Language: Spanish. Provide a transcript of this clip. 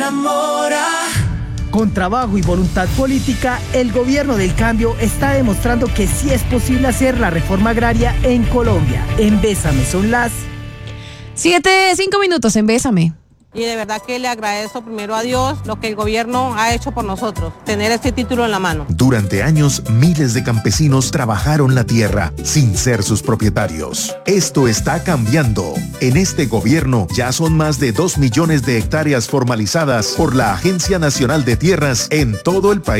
Zamora. Con trabajo y voluntad política, el gobierno del cambio está demostrando que sí es posible hacer la reforma agraria en Colombia. En Bésame son las 7:05 en Bésame. Y de verdad que le agradezco primero a Dios lo que el gobierno ha hecho por nosotros, tener este título en la mano. Durante años, miles de campesinos trabajaron la tierra sin ser sus propietarios. Esto está cambiando. En este gobierno ya son más de 2 millones de hectáreas formalizadas por la Agencia Nacional de Tierras en todo el país.